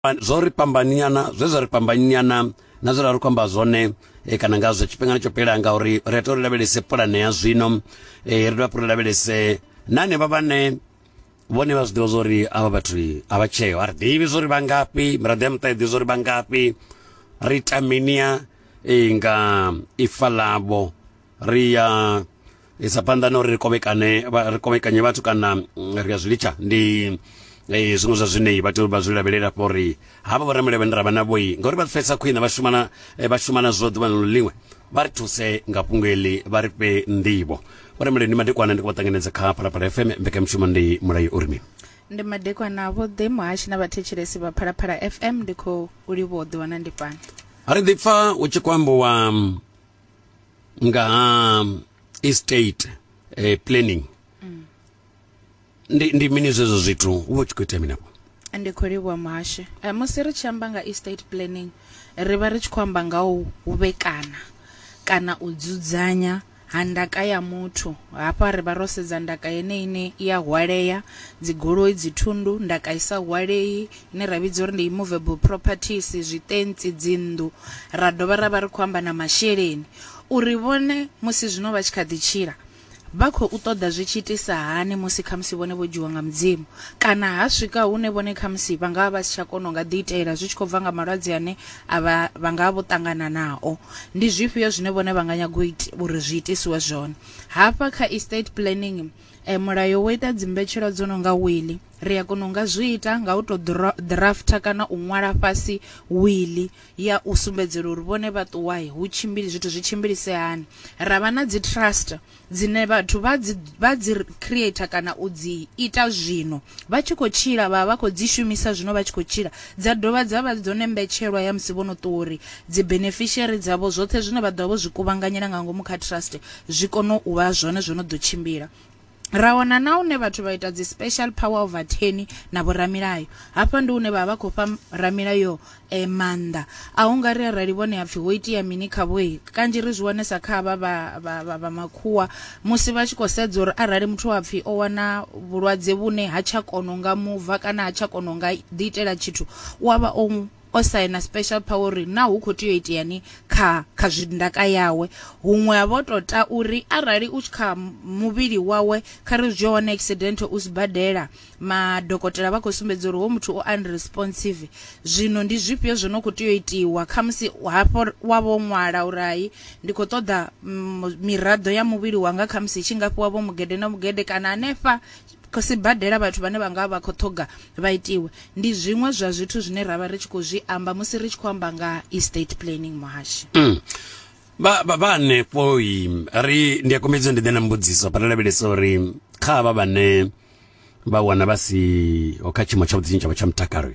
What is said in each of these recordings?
zori pambaniana zwezwo ri pambaniana na zwo ri kwamba zwone kana ngazwo tshifhinga tsho pela nga uri ri tori lavhelese pulane ya zwino ri dovha ri lavhelese nane vhavane vhone vha zwiḓivha zwori avha vhathu a vha tsheo a ri ḓivhi zwori vhangafhi miraḓo ya muṱa i ḓivhi zwori vhangafhi ri ita miniya nga ifa ḽavho ri ya isa phanḓa na uri ri kovhekanye vhathu kana ri ya zwi litsha ndi zwiṅwe zwa zwine vha tea vha zwi lavhelela fha uri havha vhoramulevhe vhane ra vha navhoi ngauri vha pfesa khwine vha shumana zwo ḓuvha ḽo ḽiṅwe vha ri thuse nga fhungo eḽi vha ri fhe nḓivho vhoramulevhe ndi madekwana ndi khou ṱanganedza kha Phalaphala FM mbekanyamushumo ndi mulayo uri mini ndi madekwana vhoḓhe muhashi na vhathetshelesi vha Phalaphala FM ndi khou livhuwa u ḓiwana ndi fhano ri ḓi pfa u tshi khou ambiwa nga estate planning ndi mini zwezwo zwithu u vha u tshi khou ita mini afho ndi khou livhuwa muhashi musi ri tshi amba nga estate planning ri vha ri tshi khou amba nga u vhekana kana u dzudzanya ha ndaka ya muthu hafha ri vha ro sedza ndaka yeneyi ine i ya hwaleya dzigoloi dzithundu ndaka i sa hwalei ine ra vhidza uri ndi immovable properties zwitentsi dzinnḓu ra dovha ra vha ri khou amba na masheleni uri vhone musi zwino vha tshi kha ḓi tshila vha khou ṱoḓa zwi tshi itisa hani musi khamusi vhone vho dzhiwa nga mudzimu kana ha swika hune vhone khamusi vha nga vha si tsha kona u nga ḓi itela zwi tshi khou bva nga malwadze ane vha nga vha vho ṱangana nao ndi zwifhio zwine vhone vha nga nyaga uri zwi itisiwe zwone hafha kha estate planning mulayo wo ita dzimbetshelo dzo no nga wili ri a kona u nga zwi ita nga u to drafta kana u ṅwala fhasi wili ya u sumbedzela uri vhone vha ṱuwaye hu tshimbili zwithu zwi tshimbilise hani ravha na dzi trust dzine vhathu vha dzi creator kana u dzi ita zwino vha tshi khou tshila vha khou dzi shumisa zwino vha tshi khou tshila dza dovha dza vha dzone mbetshelwa ya musi vhono ṱuwa uri dzi beneficiary dzavho zwoṱhe zwine vha ḓovha vho zwi kuvhanganyela nga ngomu kha trust zwi kone u vha zwone zwo no ḓo tshimbila ra wana na une vhathu vha ita dzi special power of attorney na vhoramilayo hafha ndi une vha khou fha ramilayo manda a hu nga ri arali vhone hapfi ho itea mini khavho kanzhi ri zwi wanesa kha vha makhuwa musi vha tshi khou sedza uri arali muthu wapfi o wana vhulwadze vhune ha tsha kona nga muva kana ha tsha kona nga ḓi itela tshithu wavha o saina special power uri na hu khou tea u iteani kha ndaka yawe huṅwe ha vho tota uri arali u tshi kha muvhili wawe kha ri zwi wana accident u sibadela madokotela vha khou sumbedza uri ho muthu o unresponsive zwino ndi zwifhio zwo no khou tea u itiwa kha musi hafho wavho ṅwala uri hayi ndi khou ṱoḓa miraḓo ya muvhili wanga kha musi tshi nga fhiwa vho mugede na mugede kana hanefha sibadela vhathu vhane vha nga vha khou ṱhoga vha itiwe ndi zwiṅwe zwa zwithu zwine ravha ri tshi khou zwi amba musi ri tshi khou amba nga estate planning muhashi vha hanefho ndi a kombedza ndi ḓe na mbudziso pa lavhelesa uri kha vha vhane vha wana vha si kha tshiimo tsha vhuḓi tshavho tsha mutakalo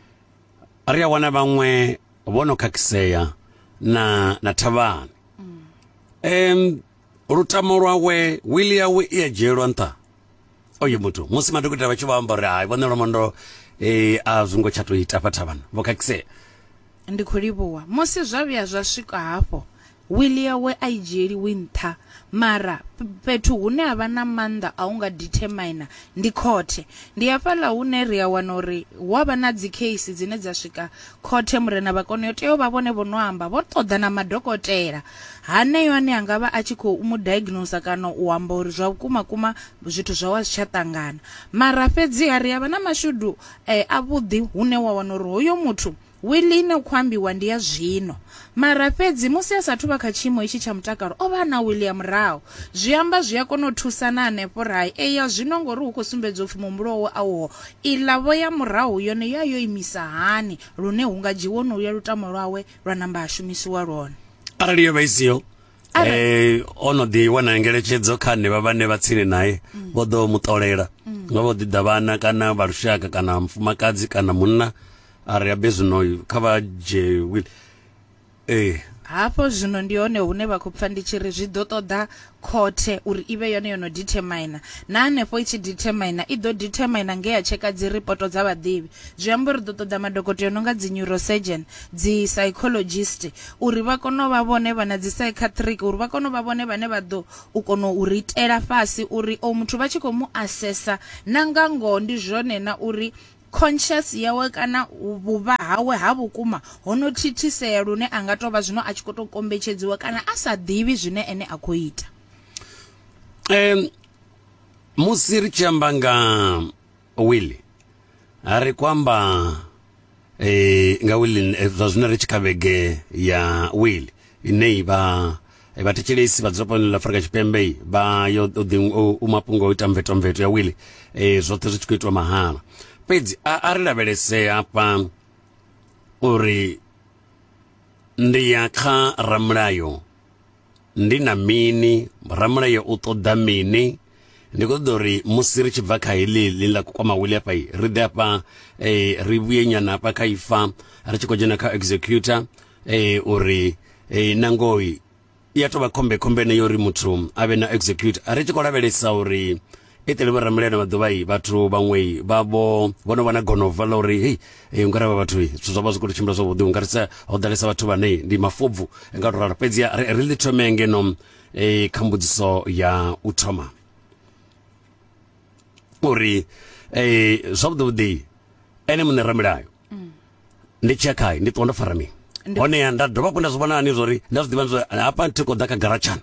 ri a wana vhaṅwe vho no khakhiseya na thavhani lutamo lwawe wili yawe i a dzhielwa nṱha oyo muthu musi madokotela vha tshi vha amba uri hai vhone lomando a zwingo tsha to ita fha thavhani vho khakhisea ndi khou livhuwa musi zwa vhuya zwa swika hafho wili yawe a i dzhieliwi nṱha mara fhethu hune ha vha na maanḓa a u nga determine ndi khothe ndi hafhaḽa hune ri a wana uri hu avha na dzi case dzine dza swika khothe murena vhakone yo tea u vha vhone vho no amba vho ṱoḓa na madokotela haneyo ane a nga vha a tshi khou mu diagnose kana u amba uri zwa vhukuma zwithu zwawe zwi tsha ṱangana mara fhedziha ri avha na mashudu avhuḓi hune wa wana uri hoyo muthu wili ine khou ambiwa ndi ya zwino mara fhedzi musi a sathu vha kha tshiimo itshi tsha mutakalo o vha na wili ya murahu zwi amba zwi a kona u thusana hanefho rai ya zwino ngori hu khou sumbedza upfi muhumbulo wawe awo iḽavho ya murahu yone yo imisa hani lune hu nga dzhiwo no ya lutamo lwawe lwa namba a shumisiwa lwone arali yo vha isiyo ono ḓi wana ngeletshedzo kha hanevha vhane vha tsini naye vho ḓo muṱolela nga vho ḓi ḓa vhana kana vha lushaka kana mufumakadzi kana munna ari abe zwino kha vha dzhe wili hafho zwino ndi hone hune vha khou pfa ndi tshi ri zwi ḓo ṱoḓa khothe uri i vhe yone yo no determine na hanefho i tshi determine i ḓo determine nge ya tsheka dzi ripoto dza vhaḓivhi zwi amba uri ḓo ṱoḓa madokotela no nga dzi neurosurgeon dzi psychologist uri vha kone u vha vhone vha na dzi psychiatric uri vha kone u vha vhone vhane vha ḓo u kona u ritela fhasi uri o muthu vha tshi khou mu assessa na nga ngoho ndi zwone na uri conscious yawe kana vhuvha hawe ha vhukuma hono thithisea lune anga tovha zwino a tshi khou to kombetshedziwa kana a sa ḓivhi zwine ene a khou ita. Musi ri tshi amba nga wili ari kwamba nga wili zwa zwino ri tshi kha vhege ya wili ine vhathetshelesi vhadzulapo ḽa Afrika Tshipembe vha yo u mafhungo o ita mvetomveto ya wili zwoṱhe zwi tshi khou itwa mahala. Fhedzi a ri lavhelese hafha uri ndi ya kha ramulayo ndi na mini, ramulayo u ṱoḓa mini. Ndi khou ṱoḓa uri musi ri tshi bva kha heḽi ḽa kwama wili hafha ri ḓe hafha ri vhuye nyana hafha kha ifa ri tshi khou dzhena kha executor uri nangoyi ya tovha khombekhombe ne uri muthu a vhe na executor. Ri tshi khou lavhelesa uri itele vho ramulayo na maḓuvha vhathu vhaṅwe vho no vha na gonova ḽa uri ungari havha vhathu zwithu zwa vha zwi khou tshimbila zwavhuḓi ungari sa ho ḓalesa vhathu vhane ndi mafobvu nga to ralo. Fhedzi ri ḽi thome ngeno kha mbudziso ya u thoma uri zwavhuḓi ene muṋe ramulayo ndi tshi ya khaye ndi ṱuwa ndo fara mini honeha nda dovha hafhu nda zwi vhona hani zwori nda zwi ḓivha zwa hafha thi khou ḓa kha garachana.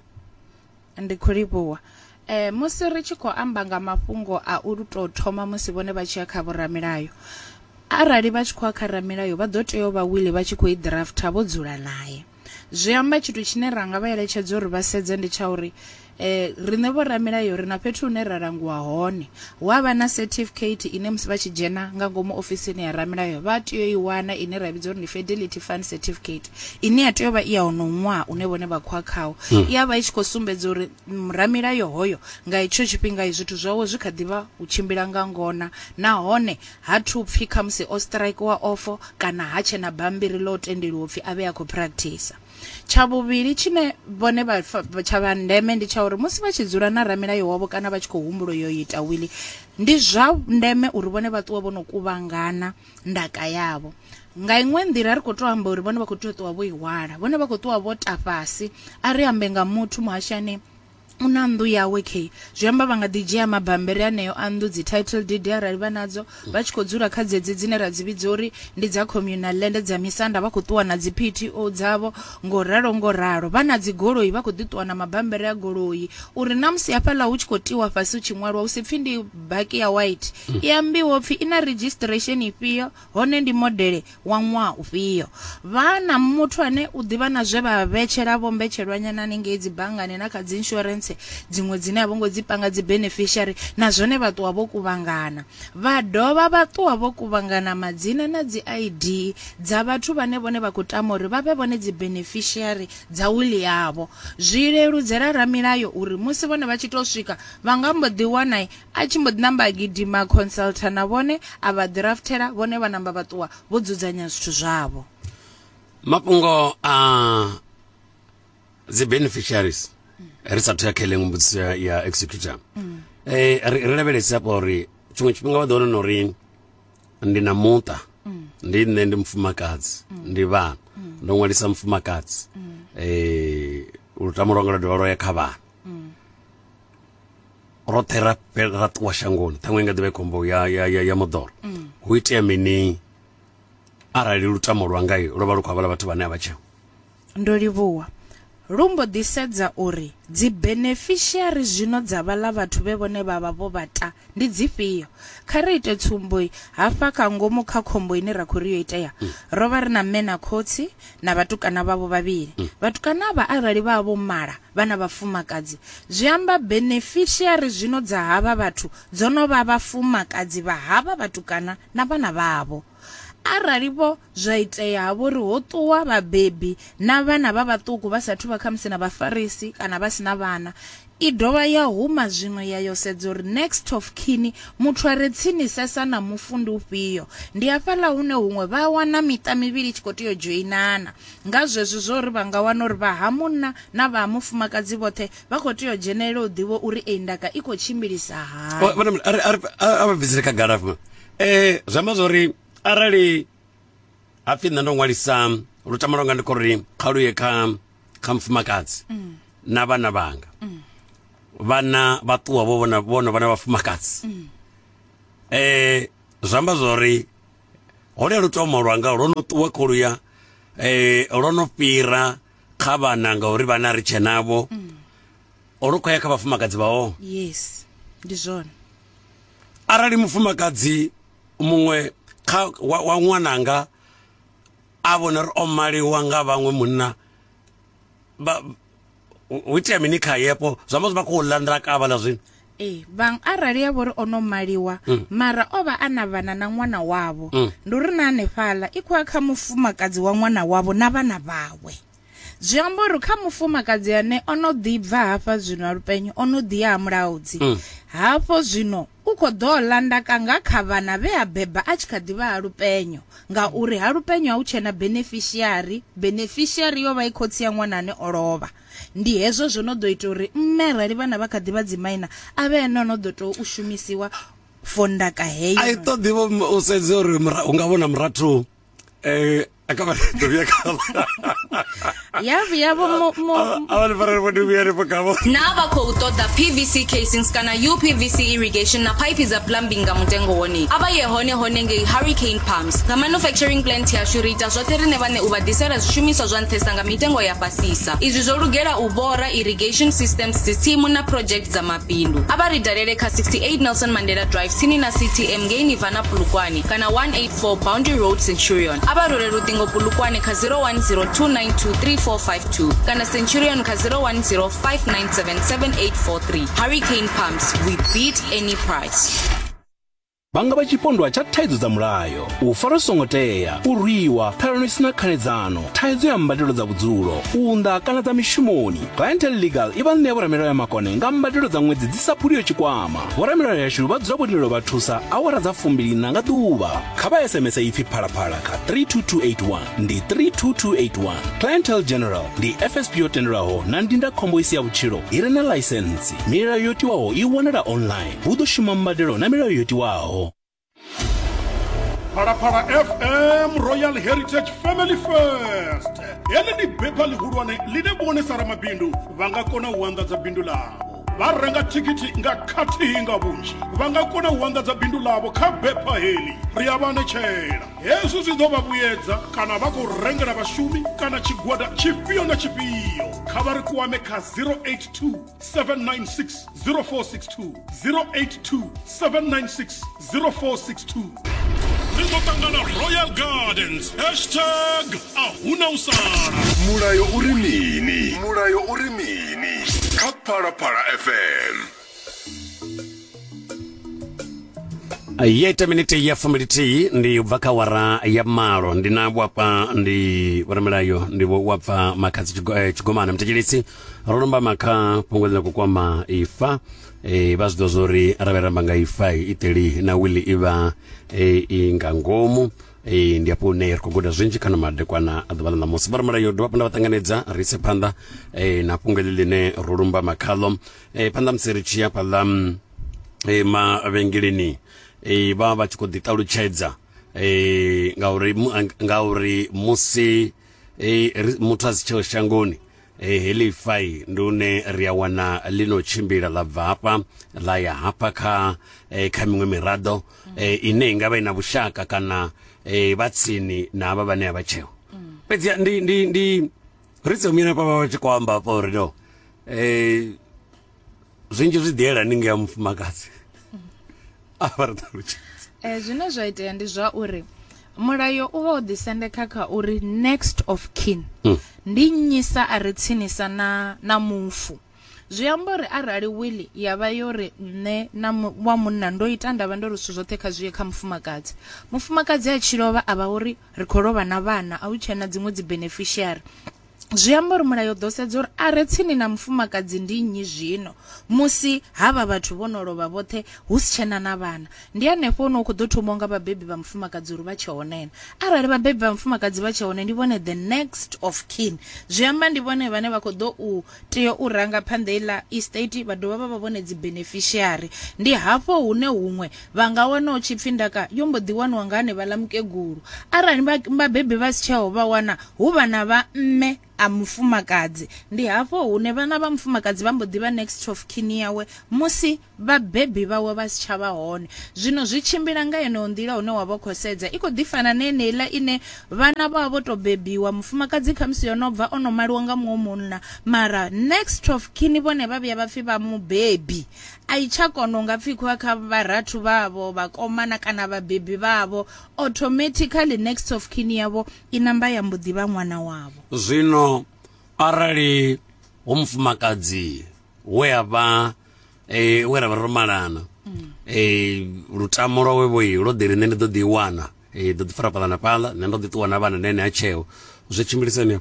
Ndi khou livhuwa musi ri tshi khou amba nga mafhungo a u tou thoma musi vhone vha tshi ya kha vhoramilayo, arali vha tshi khou ya kha ramilayo vha ḓo tea u vha wili vha tshi khou i drafta vho dzula naye. Zwi amba tshithu tshine ra nga vha eletshedza uri vha sedze ndi tsha uri riṋe vho ramilayo ri na fhethu hune ra langiwa hone. Wa vha na certificate ine musi vha tshi dzhena nga ngomu ofisini ya ramilayo vha tea i wana ine ra vhidza uri ndi Fidelity Fund Certificate ine ya tea u vha i ya hono ṅwaha une vhone vha khou khawo. I ya vha i tshi khou sumbedza uri ramilayo hoyo nga itsho tshifhinga zwithu zwawe zwi kha ḓivha u tshimbila nga ngona nahone ha thu pfhi kha musi o strike wa ofo kana ha tshe na bambiri ḽo tendeliwa upfhi a vhe a khou practice. Tsha vhuvhili tshine vhone tsha vha ndeme ndi tsha uri musi vha tshi dzula na ramilayo wavho kana vha tshi khou humbula yo ita wili, ndi zwa ndeme uri vhone vha ṱuwe vho no kuvhangana ndaka yavho. Nga iṅwe nḓila ri khou tou amba uri vhone vha khou tea u ṱuwa vho i hwala, vhone vha khou ṱuwa vho ta fhasi. A ri ambe nga muthu muhashani una nnḓu yawe khe zwi amba vha nga ḓi dzhia mabambiri aneyo a nnḓu dzi title deed arali vha nadzo vha tshi khou dzula kha dzedzi dzine ra dzi vhidza uri ndi dza communal land dza misanda, vha khou ṱuwa na dzi PTO dzavho ngo ralo vha na dzi goloi vha khou ḓi ṱuwa na mabambiri a goloi uri na musi hafhaḽa hu tshi khou tiwa fhasi hu tshi ṅwalwa hu si pfhi ndi baki ya white i ambiwa pfhi ina registration ifhio hone ndi modele wa ṅwaha ufhio. Vha na muthu ane u ḓivha na zwe vha vhetshela vho mbetshelwa nyanani ngei dzi bangani na kha dzi insurance dziṅwe dzine a vho ngo dzi panga dzi beneficiary na zwone vha ṱuwa vho kuvhangana. Vha dovha vha ṱuwa vho kuvhangana madzina na dzi ID dza vhathu vhane vhone vha khou tama uri vha vhe vhone dzi beneficiary dza wili yavho. Zwi leludzela ramilayo uri musi vhone vha tshi tou swika vha nga mbo ḓi wana a tshi mbo ḓi namba gidima consultant na vhone a vha draftela vhone vha namba vha ṱuwa vho dzudzanya zwithu zwavho. Mafhungo a dzi beneficiaries ri sathu ya kha mbudziso ya executor ri lavhelesa hafha uri tshiṅwe tshifhinga vha ḓo wana uri ndi na muṱa ndi nṋe ndi mufumakadzi ndi vhana ndo ṅwalisa mufumakadzi lutamo lwanga lwa dovha lwa ya kha vhana roṱhe ra ṱuwa shangoni ṱhaṅwe nga ḓivha khombo ya moḓoro hu itea mini arali lutamo lwanga lwo vha lu khou havhala vhathu vhane a vha tsheo. Ndo livhuwa lumbo ḓi sedza uri dzi beneficiary zwino dza vhala vhathu vhe vhone vha vha vho vhata ndi dzifhio. Kha ri ite tsumbo hafha kha ngomu kha khombo ine ra khou ri yo itea ro vha ri na mme na khotsi na vhatukana vhavho vhavhili. Vhatukana vha arali vha vho mala vhana vhafumakadzi zwi amba beneficiary zwino dza havha vhathu dzo no vha vhafumakadzi vha havha vhatukana na vhana vhavho. Arali vho zwa itea havho ri ho ṱuwa vhabebi na vhana vha vhaṱuku vha sathu vha khamusi na vhafarisi kana vha sina vhana, i dovha ya huma zwiṅwe ya yo sedza uri next of kin muthu a re tsinisesa na mufu ndi ufhio. Ndi hafhaḽa hune huṅwe vha wana miṱa mivhili tshi khou tea u joinana nga zwezwo zwo uri vha nga wana uri vha ha munna na vha ha mufumakadzi vhoṱhe vha khou tea u dzhenelela u ḓivha uri ndaka i khou tshimbilisa hani. A vha bvisele khagala zwi amba zwa uri arali hapfi nṋe ndo ṅwalisa lutamo lwanga ndi khou ri kha luye kha mufumakadzi na vhana vhanga vhana vha ṱuwa vho vhona vhafumakadzi zamba zori hone lutomo lwanga lono tuwa koluya lono pira khabana nga uri bana ri chenabo olukoya kha bafumakadzi bawo. Yes, ndi zwone. Arali mufumakadzi mumwe kha wa nwananga abona ri omaliwa nga bamwe munna ba uite mini kha yepo zamazo bakulandra ka bala zwini. Bang arali ya bori ono maliwa mara oba anavana na nwana wavo nduri na nefala ikwa kha mufumakadzi wa nwana wavo na bana bawe. Zwiamboro kha mufumakadzi ane ono ḓibva hafha zwino alupenyo ono ḓi ya mulaudzi hafho zwino ukho ḓo landa kanga kha vhana vhe a beba a tshi kha ḓivha halupenyo ngauri halupenyo a u tshena beneficiary yo vha i khotsi ya ṅwana ane o lovha. Ndi hezwo zwo no ḓo ita uri mme rali vhana vha kha ḓivha dzimaina a vhe ene no ḓo to u shumisiwa fondaka heyo. I thought divo u sedze uri unga vhona mrathu akaba tovia kala yavo awali para wadu biare pakavo na ba ko utoda PVC casings kana UPVC irrigation na pipe za plumbing nga mutengo woni aba ye hone nge hurricane pumps the manufacturing plant ya shurita zwotere ne vane ubadisera zwishumiswa zwa nthesa nga mitengo ya fasisa izwi zwo lugela ubora irrigation systems system na project za mabindu aba ridarele ka 68 Nelson Mandela Drive sini na CTM ngeni vana Pulukwani kana 184 Boundary Road Centurion aba role Pulukwani ka 0102923452 kana Centurion ka 0105977843. Hurricane Pumps, we beat any price. Banga bachipondwa cha thaidzo za mulayo ufarosongoteya uriwa pharonisina khanedzano thaidzo ya mbadelo za budzulo unda kana za mishumoni. Clientele Legal ibanne voramiro ya makone nga mbadelo za mwedzi dzisaphuliro chikwama voramiro ya shulu badzula bodilelo bathusa awara za 2 nga duva khaba SMS ifi phalaphala ka 32281 ndi 32281. Clientele General ndi FSPO tenderaho na ndinda khombo isi ya butchilo irena license mira yoti wao iwanala online budo shima mbadelo na mira yoti wao. Para FM Royal Heritage Family First. Ele ni bepa lihurwane lide bone sara mabindu vanga kona uanda za bindu labo. Varanga tikiti nga kati hinga bunji vanga kona uanda za bindu labo ka bepa heli riyabane chela. Yesu zidoba buyedza kana vako renga na bashumi kana chigwada chipio na chipio. Kabari kuwame ka 082-796-0462 082-796-0462. Ringotangana Royal Gardens #ahuna usara. Mulayo urimini Kapara FM. Yeta minute ya family tea ndi ubvaka wara ya malo ndinabwa pa ndi waramelayo ndi wapfa makazi chigomana mtachilisi rolomba maka pongweza kukwama ifa bazidozori araberambanga ifa iteli na wili iva ingangomu ndiapo ne rikogoda zinji kana madekwana adabala na mosi baramelayo do panda batanganedza rise panda na pongwelele ne rolomba makalo panda mserichia pala ma vengelini baba chiko ditaluchedza ngauri musi mutazi cheo shangoni heli fai ndune riawana lino chimbira la vapa la ya hapa ka kamingwe mirado ine ngaba ina bushaka kana batsini na baba ne abacheo pezi ndi ritse mina papa wachikwamba pore no zinji zidela ninge ya mfumakazi zwine zwa itea ndi zwa uri mulayo uva u ḓisendeka kha uri next of kin ndi nyisa a ri tsinisa na mufu zwi amba uri arali wili yavha yori nne na wa munna ndo ita ndavha ndo ri zwithu zwoṱhe kha zwiye kha mufumakadzi a tshi lovha a vha uri ri khou lovha na vhana a u tshena dziṅwe dzi beneficiary zwi amba uri mulayo ḓo sedza uri a re tsini na mufumakadzi ndi nnyi zwino musi havha vhathu vho no lovha vhoṱhe hu si tshena na vhana ndi hanefho no khou ḓo thoma nga vhabebi vha mufumakadzi uri vha tshe honena arali vhabebi vha mufumakadzi vha tshe hone ndi vhone the next of kin zwi amba ndi vhone vhane vha khou ḓo u tea u ranga phanḓa iḽa estate vha dovha vha vhone dzi beneficiary ndi hafho hune huṅwe vha nga wana u tshi pfhi ndaka yo mbo ḓi waniwa nga hanevha ḽa mukegulu arali vhabebi vha si tsheho vha wana hu vha na vha mme a mufumakadzi ndi hafho hune vhana vha mufumakadzi vha mbo ḓivha next of kin yawe musi vhabebi vhawe vha si tsha vha hone. Zwino zwi tshimbila nga yeneyo nḓila hune wa vha khou sedza i khou ḓifana na yeneiḽa ine vhana vha vho to bebiwa mufumakadzi khamusi yo no bva ono maliwa nga muṅwe munna mara next of kin vhone vha vhuya vha pfhi vha mubebi a i tsha kona nga pfhi khwa kha vharathu vhavho vhakomana kana vhabebi vhavho automatically next of kin yavho i namba ya mbo ḓivha ṅwana wavho. Zwino arali hu mufumakadzi we avha we ra vha ro malana lutamo lwawe vho lo ḓi ri nṋe ndi ḓo ḓi wana ḓo ḓi fara phala na phala nṋe ndo ḓi ṱuwa na vhana nene ha tsheo zwi tshimbilisani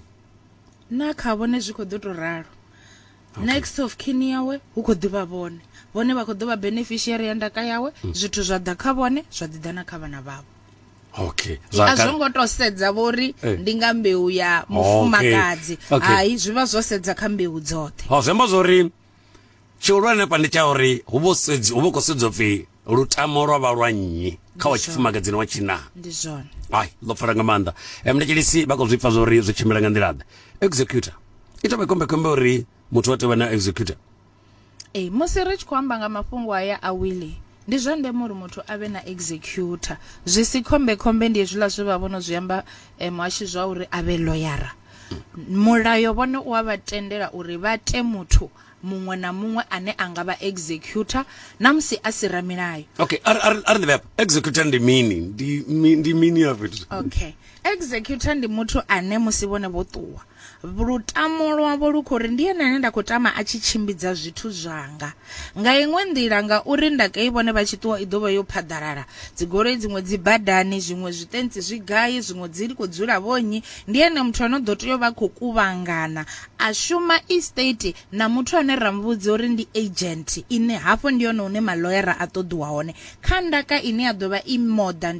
na kha vhone zwi khou ḓo to ralo. Next of kin yawe hu khou ḓivha vhone vha khou ḓovha beneficiary ya ndaka yawe zwithu zwa ḓa kha vhone zwa ḓi ḓa na kha vhana vhavho. Okay, a zwo ngo to sedza vhori ndi nga mbeu ya mufumakadzi hayi zwi vha zwo sedza kha mbeu dzoṱhe. Zwamba zwori tshihulwane pa ndi tsha uri hu vho khou sedzwa pfi lutamo lwa vha lwa nnyi kha wa tshifumakadzini wa tshinna. Ndi zwone ai ḽo fara nga maanḓa mndetshilisi vha khou zwi pfa zwori zwi tshimbila nga nḓila ḓe executor ita vha kombekombe uri muthu wa tevha na executor. Musi ri tshi khou amba nga mafhungo aya a wili ndi zwa ndeme uri muthu avhe na executor zwi si khombekhombe ndi hezwiḽa zwe vha vhono zwi amba muhashi zwa uri avhe loyara. Mulayo vhone u a vha tendela uri vha te muthu muṅwe na muṅwe ane a nga vha executor na musi a si ramilayo. Okay, are the verb executor ndi mini ya fhethu. Okay, executor ndi muthu ane musi vhone vho ṱuwa lutamo lwavho lu khou ri ndi ene ane nda khou tama a tshi tshimbidza zwithu zwanga nga iṅwe nḓila nga uri ndaka i vhone vha tshi ṱuwa i ḓovha yo phaḓalala dzigoloi dziṅwe dzi badani zwiṅwe zwitentsi zwi gai zwiṅwe dzi ri khou dzula vhonyi ndi ene muthu ano ḓo tea u vha khou kuvhangana a shuma estate na muthu ane ra muvhudza uri ndi agent ine hafho ndi yone hune maloyara a ṱoḓiwa hone kha ndaka ine ya ḓovha i more than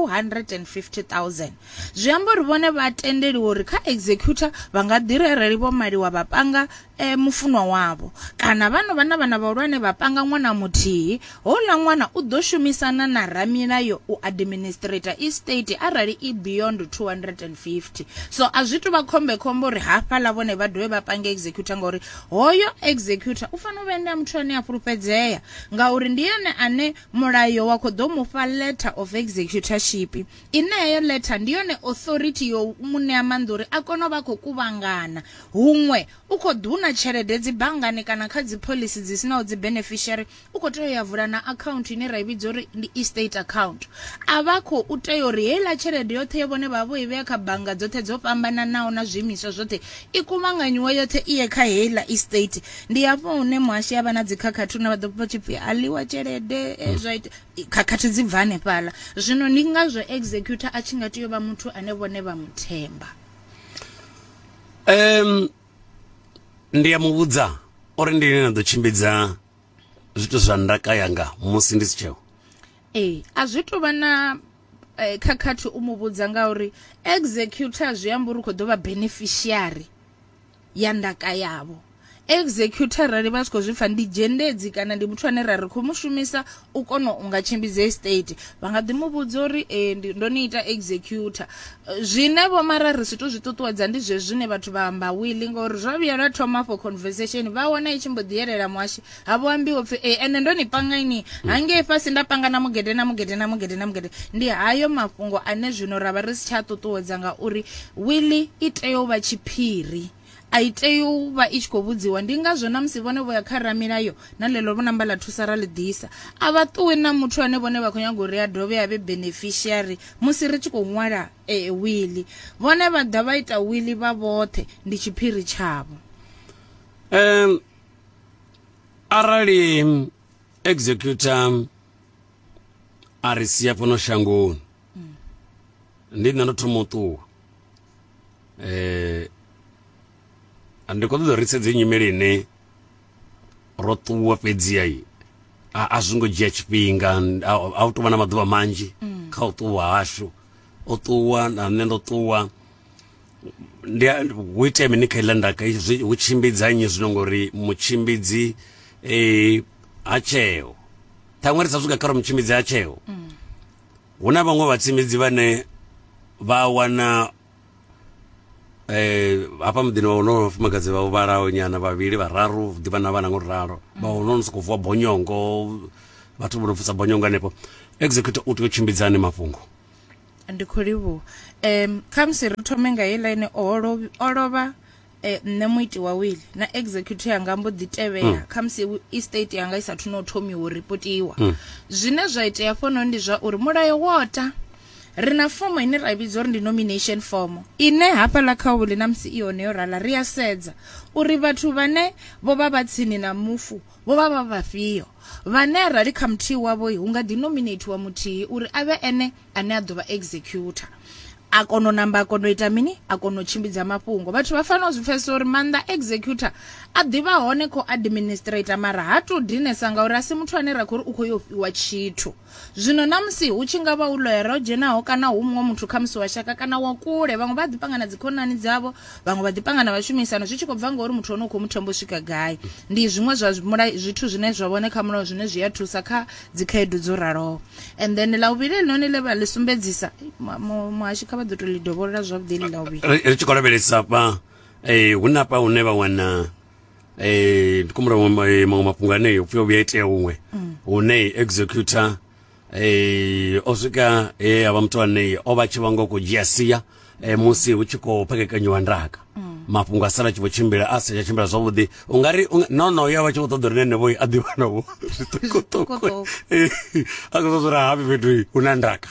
250,000. Zwi amba uri vhone vha tendeliwa uri kha executor vha nga ḓiri arali vho maliwa vha panga mufunwa wavho kana vhana vhahulwane vha panga ṅwana muthihi houḽa ṅwana u ḓo shumisana na ramilayo u administrator estate arali i beyond 250. So a zwi tu vha khombekhombe uri hafhaḽa vhone vha dovhe vha pange executor ngauri hoyo executor u fanela u vha enda muthu ane a fulufhedzea ngauri ndi ene ane mulayo wa khou ḓo mufha letter of executorship ine heyo letter ndi yone authority yo mu ṋea maanḓa uri a kone u vha khou kuvhangana huṅwe u khou ḓuna tshelede dzi bangani kana kha dzi policy dzi sinaho dzi beneficiary u khou tea u ya vula na account ine ra i vhidza uri ndi estate account a vha khou tea uri heiḽa tshelede yoṱhe yo vhone vha vho i vhea kha bannga dzoṱhe dzo fhambananaho na zwiimiswa zwoṱhe i kuvhanganyiwe yoṱhe iye kha heiḽa estate. Ndi hafho hune muhashi avha na dzi khakhathi une vha ḓo vha tshi pfhi aḽiwa tshelede zwa khakhathi dzi bva hanefhaḽa. Zwino ndi ngazwo executor a tshi nga tea u vha muthu ane vhone vha muthemba. Ndi ya muvhudza uri ndi ine na ḓo tshimbidza zwithu zwa ndaka yanga musi ndi si tsheo. A zwi tu vha na khakhathi u muvhudza ngauri executor zwi amba uri u khou ḓo vha beneficiary ya ndaka yavho. Executor rali vha tshi khou zwi pfa ndi dzhendedzi kana ndi muthu ane ra ri khou mushumisa u kona u nga tshimbidza estate vha nga ḓi muvhudza uri ndo ni ita executor zwine vho mara ri si to zwi ṱuṱuwedza ndi zwine vhathu vha amba wili ngauri zwa vhuya lwa thoma for conversation vha wana i tshi mbo ḓi yelela muhashi havho ambiwa pfhi ene ndo ni panga ini hangei fhasi nda panga na mugede ndi hayo mafhungo ane zwino ra vha ri si tsha ṱuṱuwedza ngauri wili i tea u vha tshiphiri a i tei u vha i tshi khou vhudziwa ndi ngazwo na musi vhone vho ya kha ramilayo na ḽeḽo vho namba ḽa thusa ra ḽi ḓisa a vha ṱuwi na muthu ane vhone vha khou nyaga uri a dovhe a vhe beneficiary musi ri tshi khou ṅwala wili vhone vha ḓa vha ita wili vha vhoṱhe ndi tshiphiri tshavho. Arali executor a ri sia fhano shangoni ndi nṋe ndo thoma u ṱuwa ndi khou ṱoḓa ri sedze nyimele ine ro ṱuwa fhedziya a zwi ngo dzhia tshifhinga a u tou vha na maḓuvha manzhi kha u ṱuwa hashu o ṱuwa na nṋe ndo ṱuwa ndi hu itea mini kha iḽa ndaka hu tshimbidza nnyi zwino ngori mutshimbidzi ha tsheo ṱhaṅwe ri sa swika kha ro mutshimbidzi ha tsheo hu na vhaṅwe vhatshimbidzi vhane vha wana hapa mdini wa unono fumakadzi va uvarawo nyana vavili vararu divana vana ngoraro va unono sikuvuwa bonyongo vatu vonofusa bonyongo anepo executor uti uchimbidzane mafhungo ndikhuliwo khamusi ri thome nga heiḽa ine o lovha nṋe muiti wa wili na executor yanga mbo ḓi tevhela khamusi estate yanga isa thuno thomiwa u ripotiwa zwine zwa itea fono ndi zwa uri mulayo wota rina fomo ine ra vhidza uri ndi nomination form ine hafhaḽa kha wili na musi ione yo rala ri a sedza uri vhathu vhane vho vha vha tsini na mufu vho vha vhafhio vhane arali kha muthihi wavho hu nga ḓi nominate wa muthihi uri ave ene ane a ḓo vha executor a kono namba a kono ita mini a kono tshimbidza mafhungo vhathu vha fanela u zwi pfesesa uri manda executor a ḓivha hone ko administrator mara ha to dinesa ngauri a si muthu ane ra khou uri u khou yo fhiwa tshithu zwino na musi hu tshi nga vha u lawyer o dzhenaho kana hu muṅwe muthu kha musi wa shaka kana wa kule vhaṅwe vha ḓi pangana dzi khonani dzavho vhaṅwe vha ḓi pangana vhashumisano zwi tshi khou bva ngauri muthu ono khou muthembo swika gai ndi zwiṅwe zwa zwithu zwine zwa vhone kha mulayo zwine zwi a thusa kha dzi khaedu dzo raloho and then la uvhili ḽone ḽe vha ḽi sumbedzisa muhashi kha vha ḓo to ḽi dovholola zwavhuḓi ḽi la uvhili ri tshi khou lavhelesa pa hu na pa hune vha wana ndi kumbura maṅwe mafhungo aneyo upfi o vhuya itea huṅwe hune executor o swika avha muthu ane o vha tshi vha ngo khou dzhia sia musi hu tshi khou phekekanyiwa ndaka mafhungo a sala tshi vho tshimbila a sa tsha tshimbila zwavhuḓi ungari no ya vha tshi vho ṱoḓa uri nenevho a ḓivhanaho zwiṱukuṱuku a khou ṱoḓa uri hapi fhethu hu na ndaka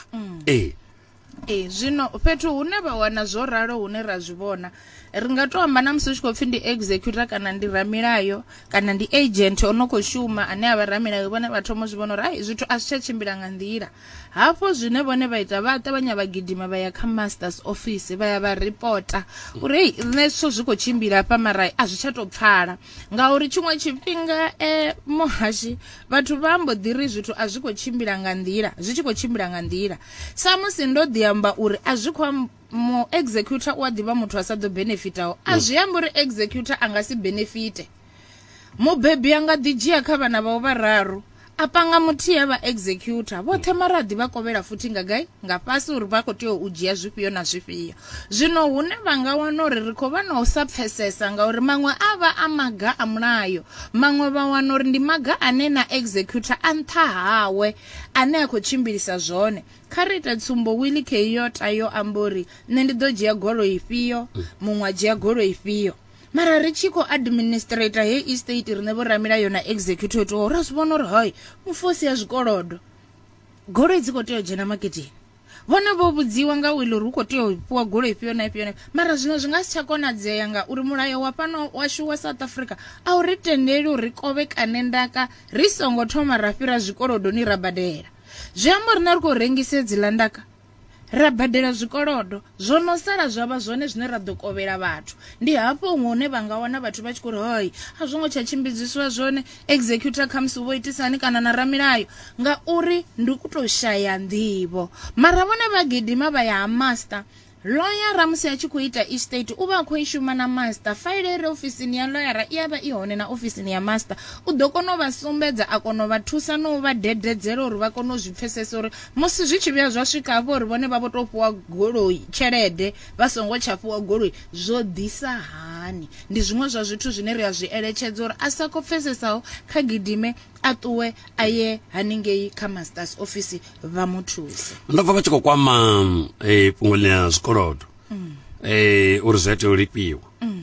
zwino fhethu hune vha wana zwo ralo hune ra zwi vhona ri nga to amba na musi u tshi khou pfi ndi executor kana ndi ramilayo kana ndi agent ono khou shuma ane a vha ramilayo vhone vha thoma zwi vhona uri hai zwithu a zwi tsha tshimbila nga nḓila hafho zwine vhone vha ita vha ṱavhanya vha gidima vha ya kha masters office vha ya vha reporta uri hei nṋe zwithu zwi khou tshimbila hafha mara a zwi tsha tou pfhala ngauri tshiṅwe tshifhinga muhashi vhathu vha mbo ḓi ri zwithu a zwi khou tshimbila nga nḓila zwi tshi khou tshimbila nga nḓila sa musi ndo ḓi amba uri a zwi khou mo executor u a ḓivha muthu a sa ḓo benefitaho a zwi amba uri executor a nga si benefite mubebi a nga ḓi dzhia kha vhana vhao vhararu a panga muthihi vha executor vhoṱhe mara a ḓi vha kovhela futhi nga gai nga fhasi uri vha khou tea u dzhia zwifhio na zwifhio zwino hune vha nga wana uri ri khou vha na u sa pfesesa ngauri maṅwe a vha a maga a mulayo maṅwe vha wana uri ndi maga ane na executor a nṱha hawe ane a khou tshimbilisa zwone kha ri ita tsumbo wili keyota yo amba uri nṋe ndi ḓo dzhia goloi ifhio muṅwe a dzhia goloi ifhio mara ri tshi khou administrator hei estate rine vho ramilayo na executive to ra zwi vhona uri hai mufosi ya zwikolodo goloi dzi khou tea u dzhena maketini vhone vho vhudziwa nga wili uri hu khou tea u fhiwa goloi ifhio na ifhio mara zwino zwi nga si tsha konadzea nga uri mulayo wa fhano washu wa South Africa a u ri tendeli uri kovhekane ndaka ri songo thoma ra fhira zwikolodoni ra badela zwi amba rina ri khou rengise dziḽa ndaka ra badela zwikolodo zwo no sala zwavha zwone zwine ra ḓo kovhela vhathu ndi hafho hune vha nga wana vhathu vha tshi khou ri hoi a zwo ngo tsha tshimbidziswa zwone executor khamusi vho itisani kana na ramilayo ngauri ndi u tou shaya nḓivho mara vhone vha gidima vha ya ha master lawyer ramusi a tshi khou ita estate u vha a khou i shuma na master file ire ofisini ya lawyer i ya vha i hone na ofisini ya master u ḓo kona u vha sumbedza a kona u vha thusa no u vha dededzela uri vha kone u zwi pfesesa uri musi zwi tshi vhuya zwa swika hafho uri vhone vha vho tou fhiwa goloi tshelede vha songo tsha fhiwa goloi zwo ḓisa hani ndi zwiṅwe zwa zwithu zwine ri a zwi eletshedza uri a sa khou pfesesaho kha gidime a ṱuwe a ye haningei kha masters office vha muthuse ndo pfa vha tshi khou kwama fhungo ḽa zwikolodo uri zwi tea u lifhiwa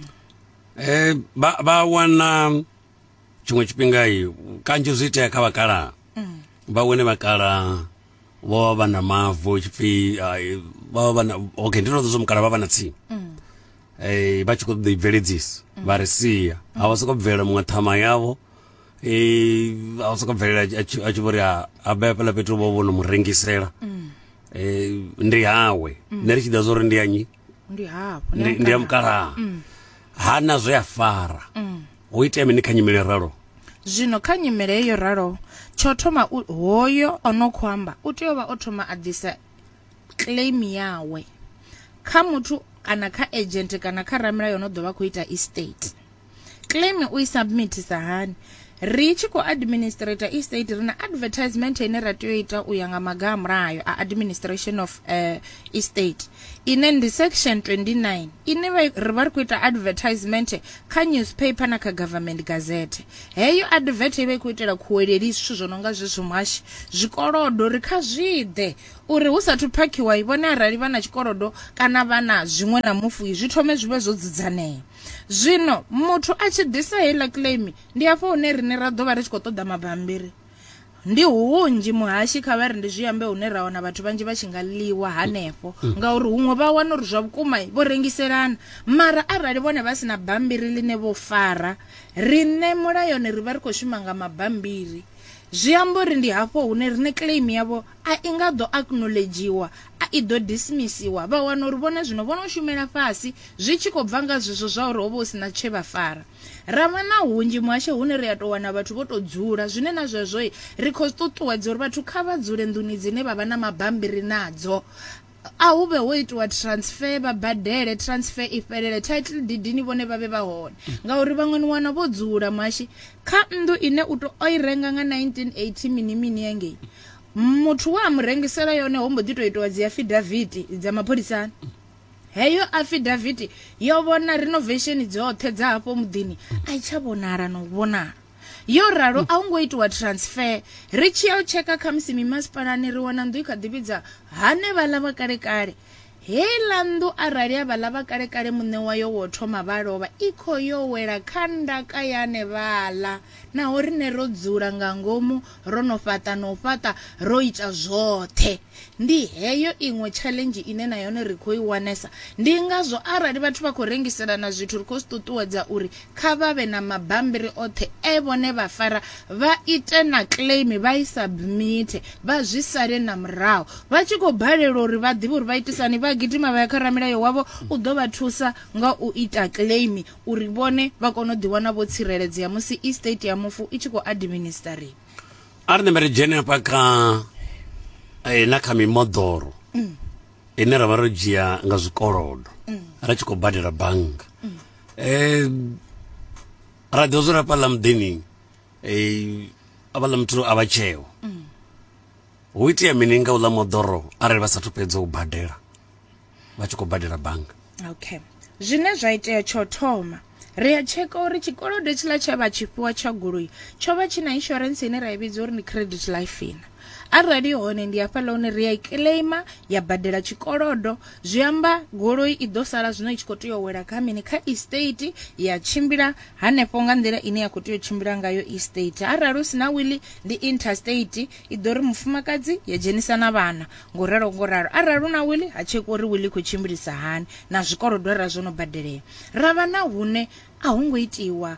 vha wana tshiṅwe tshifhinga kanzhi zwi itea kha vhakalaha vha wane vhakalaha vho vha na mavu tshipfi vha vha na okay ndi ndo zwo mukalaha vha vha na tsini vha tshi khou ḓi bveledzisa vha ri sia a vha sokou bvela muṅwe ṱhama yavho a vha sokou bvelela a tshi vho ri a bea fhaḽa fhethu vho vho no mu rengisela ndi hawe nṋe ri tshi ḓa zwo uri ndi ya nnyi ndi ya mukalaha hana zwe ya fara hu itea mini kha nyimele ralo zwino kha nyimele heyo ralo tsho thoma hoyo ono khou amba u tea u vha o thoma a ḓisa claim yawe kha muthu kana kha agent kana kha ramilayo no ḓo vha khou ita estate claim u i submitisa hani ri tshi khou administrator estate rina advertisement ine ra tea u ita u ya nga maga a mulayo a administration of estate ine ndi section 29 ine ri vha ri khou ita advertisement kha newspaper na kha government gazette. Heyo advert ibe khou itela khuweleli zwithu zwo no nga zwezwo mwashi zwikolodo ri kha zwiḓe uri hu sathu phakhiwa ivhone arali vha na tshikolodo kana vha na zwiṅwe na mufu zwi thome zwi vhe zwo dzudzanea. Zwino muthu a tshi ḓisa heiḽa claim ndi afho hune rine ra ḓo vha ri tshi khou ṱoḓa mabambiri. Ndi hunzhi muhashi kha vha ri ndi zwiambe hune ra wana vhathu vhanzhi vha tshi nga ḽiwa hanefho ngauri huṅwe vha wana uri zwa vhukuma vho rengiselana mara arali vhone vha sina bambiri line vho fara rine mulayoni ri vha ri khou shuma nga mabambiri. Zwi amba uri ndi hafho hune rine claim yavho a i nga ḓo acknowledgiwa a i ḓo dismissiwa vha wana uri vhone zwino vhono shumela fhasi zwi tshi khou bva nga zwezwo zwa uri hovha hu sina tshe vha fara. Ravha na hunzhi muhasho hune ri a tou wana vhathu vho to dzula zwine na zwezwo ri khou ṱuṱuwedza uri vhathu kha vha dzule nḓuni dzine vha vha na mabambiri nadzo. A hu vhe ho itiwa transfer vha badele transfer I fhelele title deed ni vhone vha vhe vha hone ngauri vhaṅwe ni wana vho dzula mashi kha nnḓu ine u to o I renga nga 1980 mini yangei muthu wa murengisela yone ho mbo ḓi to itwa dzi affidavit dza mapholisani. Heyo affidavit yo vhona renovation dzoṱhe dza hafho muḓini a I tsha vhonala no vhonala. Yo ralo a ungo itiwa transfer ri tshi ya u cheka kha musi mimasipalani ri wana nnḓu I kha ḓivhidza hane vha lava kale kale. Heiḽa nnḓu arali ya vha lava kale kale muṋe wayo wo thoma vha lovha I kho yo wela kha ndaka yane vhala naho rine ro dzula nga ngomu ro no fhaṱa no fhaṱa ro ita zwoṱhe. Ndi heyo iṅwe challenge ine na yone ri khou I wanesa ndi ngazwo arali vhathu vha khou rengiselana zwithu ri khou ṱuṱuwedza uri kha vha vhe na mabambiri oṱhe vhone vha fara vha ite na claim vha I submit vha zwi sale na murahu vha tshi khou balelwa uri vha ḓivhe uri vha itisani vha gidima vha ya kha ramilayo wavho u ḓo vha thusa nga u ita claim uri vhone vha kone u ḓi wana vho tsireledzea musi estate ya mufu I tshi khou administrate. Ari ne mere dzhena pa kha na kha mimoḓoro ine ra vha ro dzhia nga zwikolodo ra tshi khou badela bannga ra ḓo dzula fhaḽa muḓini avhaḽa muthu a vha tsheo hu itea mini nga uḽa moḓoro arali vha sathu fhedza u badela vha tshi khou badela bannga. Okay, zwine zwa itea tsho thoma ri a cheka uri tshikolodo tshiḽa tsha vha tshifhiwa tsha goloi tsho vha tshi na insurance ine ra I vhidza uri ndi credit life ina. Arali hone ndi hafhaḽa hune ri a I claima ya badela tshikolodo zwi amba goloi I ḓo sala zwino I tshi khou tea u wela kha mini kha estate ya tshimbila hanefho nga nḓila ine ya khou tea u tshimbila ngayo estate. Arali hu sina wili ndi interstate I ḓo ri mufumakadzi ya dzhenisa na vhana ngoralo. Arali hu na wili ha tshekwa uri wili khou tshimbilisa hani na zwikolodo ra zwo no badelea. Ravha na hune a hu ngo itiwa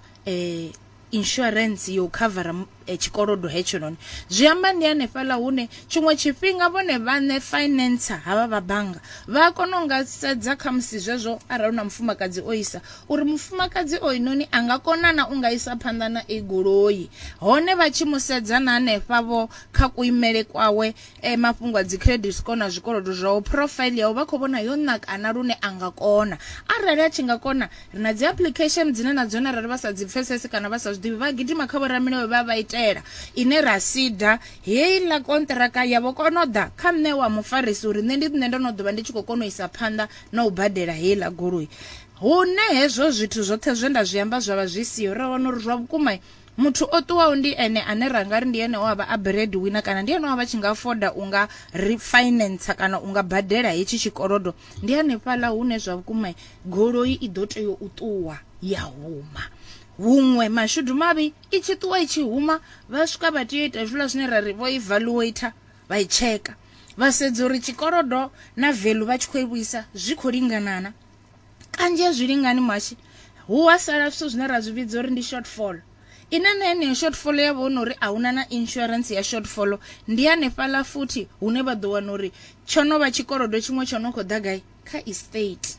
insurance yo cover tshikolodo hetsho noni zwi amba ndi hanefhaḽa hune tshiṅwe tshifhinga vhone vhaṋe finance havha vha bannga vha kona u nga sedza kha musi zwezwo arali na mufumakadzi o isa uri mufumakadzi o inoni a nga kona na u nga isa phanḓa na goloi hone vha tshi mu sedza na hanefhavho kha kuimele kwawe mafhungo a dzi credit score na zwikolodo zwawe profile yawe vha khou vhona yo nakana lune a nga kona arali a tshi nga kona ri na dzi application dzine na dzone arali vha sa dzi pfesesi kana vha sa zwiḓivhi vha gidima kha vhoramilayo vha vha ine ra sida heiḽa kontraka yavho kona u ḓa kha nṋe wa mufarisi uri nṋe ndo no ḓovha ndi tshi khou kona u isa phanḓa na u badela heiḽa goloi hune hezwo zwithu zwoṱhe zwe nda zwi amba zwa vha zwi siho ra wana uri zwa vhukuma muthu o ṱuwaho ndi ene ane ra nga ri ndi ene wa vha a breadwinner kana ndi ene wa vha tshi nga afoda u nga refinance kana u nga badela hetshi tshikolodo ndi hanefhaḽa hune zwa vhukuma goloi I ḓo tea u ṱuwa ya huma huṅwe mashudu mavhi I tshi ṱuwa I tshi huma vha swika vha tea u ita zwiḽa zwine ra ri vho evaluator vha I cheka vha sedza uri tshikolodo na value vha tshi khou I vhuisa zwi khou linganana kanzhi zwi lingani mashi hu wa sala zwithu zwine ra zwi vhidza uri ndi shortfall ine na ene shortfall ya vhona uri a huna na insurance ya shortfall ndi hanefhaḽa futhi hune vha ḓo wana uri tsho no vha tshikolodo tshiṅwe tsho no khou ḓa gai kha estate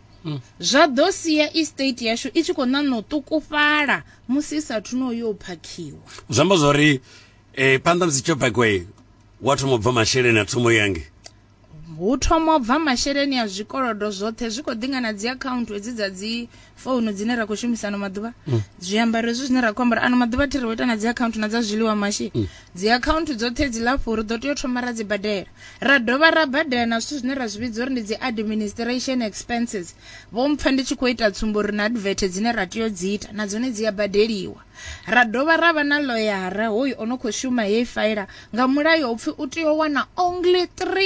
zwa ḓo sia estate yashu I tshi khou ṋaṋa u ṱukufhala musi I sathu no yo phakhiwa zwi amba zwori phanḓa musi tsho phakhiwa wa thoma u bva masheleni a thomo yange hu thoma bva masheleni ya zwikolodo zwoṱhe zwi khou ḓinga na dzi account edzi dza dzi phone dzine ra khou shumisa ano maḓuvha zwiambaro ezwi zwine ra khou ambara ano maḓuvha thi ri ita na dzi account na dza zwiḽiwa mashi dzi account dzoṱhe dzi lapfu ri ḓo tea u thoma ra dzi badela ra dovha ra badela na zwithu zwine ra zwi vhidza uri ndi dzi administration expenses vho mpfa ndi tshi khou ita tsumbo ri na advert dzine ra tea u dzi ita na dzone dzi a badeliwa ra dovha ra vha na loyara hoyu ono khou shuma hei faila nga mulayo upfi u tea u wana only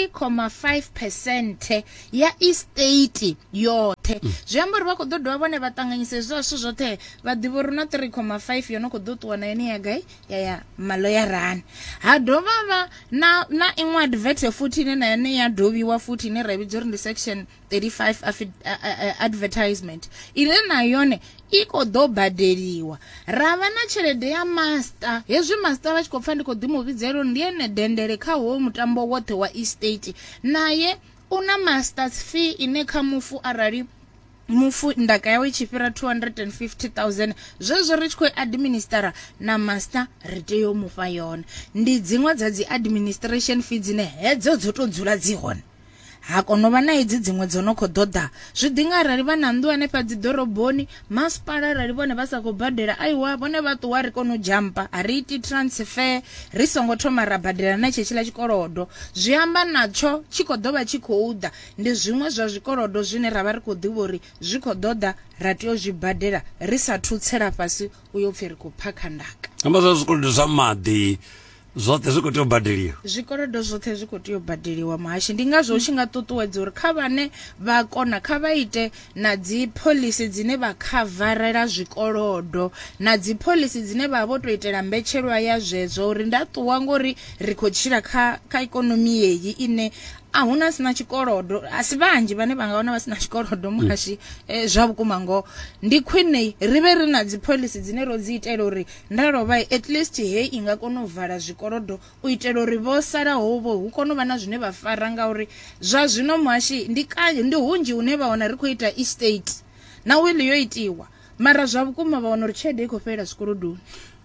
3.5% ya estate yoṱhe zwi amba uri vha khou ḓo dovha vhone vha ṱanganyisa hezwo zwithu zwoṱhe vha ḓivha uri na 3.5 yo no khou ḓo ṱuwa na yone ya gai ya maloyarani ha dovha vha na iṅwe advert futhi ine na yone ya dovhiwa futhi ine ra vhidza uri ndi section 35 advertisement ile na yone i khou ḓo badeliwa ra vha na tshelede ya master hezwi master vha tshi khou pfa ndi khou ḓi mu vhidzela uri ndi ene dendele kha hoyo mutambo woṱhe wa estate naye una masters fee ine kha mufu arali mufu ndaka yawe tshi fhira 250,000 zwezwo ri tshi khou administera na master ri tea u mufha yone ndi dziṅwe dza dzi administration fee dzine hedzo dzo to dzula dzi hone ha kono vha na hedzi dziṅwe dzo no khou ḓoḓa zwi ḓinga arali vha na nnḓu hanefha dzi ḓoroboni masipala arali vhone vha sa khou badela aiwa vhone vha ṱuwa ri kone u jampa a ri iti transfer ri songo thoma ra badela na tshetshiḽa tshikolodo zwi amba natsho tshi khou ḓo vha tshi khou ḓa ndi zwiṅwe zwa zwikolodo zwine ra vha ri khou ḓivha uri zwi khou ḓoḓa ra tea u zwi badela ri sa thutsela fhasi uyo pfhi ri khou phakha ndaka amba zwa zwikolodo zwa maḓi zwoṱhe zwi khou tea u badeliwa zwikolodo zwoṱhe zwi khou tea u badeliwa muhashi ndi ngazwo tshi nga ṱuṱuwedza uri kha vhane vha kona kha vha ite na dzi phoḽisi dzine vha khavarela zwikolodo na dzi phoḽisi dzine vha vho to itela mbetshelwa ya zwezwo uri nda ṱuwa ngori ri khou tshila kha ikonomi yeyi ine a huna sina tshikolodo asi vhanzhi vhane vha nga wana vha sina tshikolodo muhashi zwa vhukuma ngo ndi khwine ri vhe ri na dzi phoḽisi dzine ro dzi itela uri nda lovha at least hei i nga kona u vala zwikolodo u itela uri vho sala hovho hu kone u vha na zwine vha fara ngauri zwa zwino muhashi ndi kanzhi ndi hunzhi hune vha wana ri khou ita estate na wili yo itiwa mara zwa vhukuma vha wana uri tshelede i khou fhelela zwikolodoni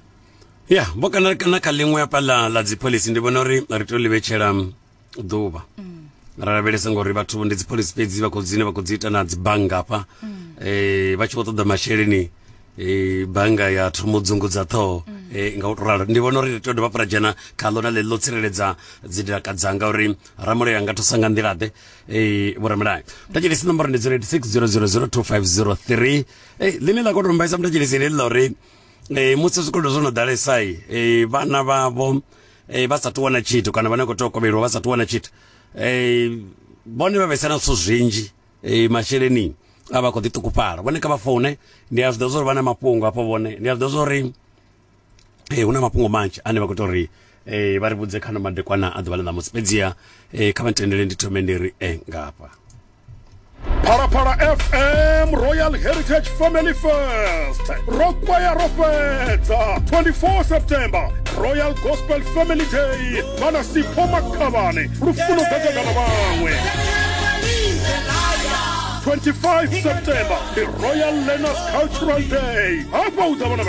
ya vho kana kha ḽiṅwe hafha ḽa dzi phoḽisi ndi vhona uri ri tea u ḽivhetshela ḓuvha ra lavhelesa ngori vhathu ndi dzi phoḽisi fhedzi vha khou dzine vha khou dzi ita na dzi bannga hafha vha tshi khou ṱoḓa masheleni bannga ya thoma u dzungudza ṱhoho nga u to ralo ndi vhona uri ri tea u dovha ra dzhena kha ḽo na ḽo tsireledza dzi ndaka dzanga uri ramulayo anga thusa nga nḓilaḓe vhoramulayo mutadzhelisi nomboro ndi 0860002503 ḽine ḽa kona u mbaisa mutadzhelisi ḽi ḽa uri musi zwikolodo zwo no ḓalesai vhana vhavho vha sathu wana tshithu kana vhane khou tea u kovheliwa vha sathu wana tshithu vhone vha vhesa na zwithu zwinzhi masheleni a vha khou ḓi ṱukufhala vhone kha vha foune ndi a zwi ḓivha zwa uri vha na mafhungo hafho vhone ndi a zwi ḓivha zwa uri hu na mafhungo manzhi ane vha khou ita uri vha ri vhudze khano madekwana a ḓuvha ḽa ṋamusi fhedziha kha vha ntendele ndi thome ndi ri ngafha Phalaphala FM Royal Heritage Family First Rokwaya Rofetsa 24 September Royal Gospel Family Day Mana Sipho Makhabane Rufuno Gagana Bangwe 25 September the Royal Learners Cultural Day Hapa udabana